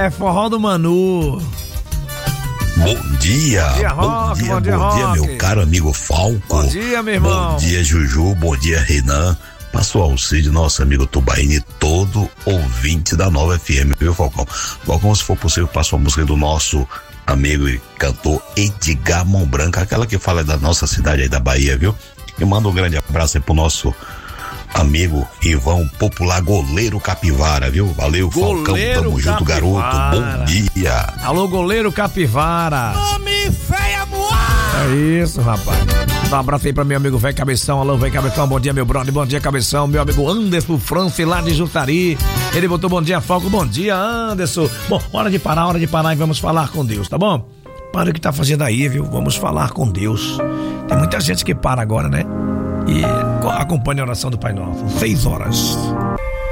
É forró do Manu. Bom dia, bom dia, meu caro amigo Falco. Bom dia, meu irmão. Bom dia, Juju, bom dia, Renan. Passou Alcide, nosso amigo Tubaíne, todo ouvinte da Nova FM, viu, Falcão? Falcão, se for possível, passa a música do nosso amigo e cantor Edgar Mão Branca, aquela que fala da nossa cidade aí da Bahia, viu? E manda um grande abraço aí pro nosso amigo Ivan, popular goleiro Capivara, viu? Valeu, Falcão, tamo junto, garoto, bom dia. Alô, goleiro Capivara. Nome feia, moar. É isso, rapaz. Dá um abraço aí pra meu amigo velho Cabeção. Alô, velho Cabeção, bom dia, meu brother, bom dia, Cabeção. Meu amigo Anderson França, lá de Jutari. Ele botou bom dia, Falco, bom dia, Anderson. Bom, hora de parar e vamos falar com Deus, tá bom? Para o que tá fazendo aí, viu? Vamos falar com Deus. Tem muita gente que para agora, né? E acompanha a oração do Pai Nosso. 6 horas.